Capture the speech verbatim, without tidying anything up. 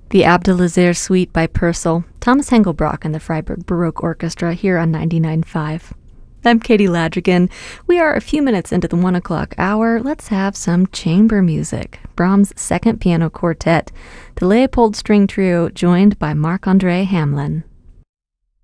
The Abdelazar Suite by Purcell, Thomas Hengelbrock and the Freiburg Baroque Orchestra here on ninety-nine point five. I'm Katie Ladrigan. We are a few minutes into the one o'clock hour. Let's have some chamber music. Brahms' Second Piano Quartet, the Leopold String Trio joined by Marc-André Hamelin.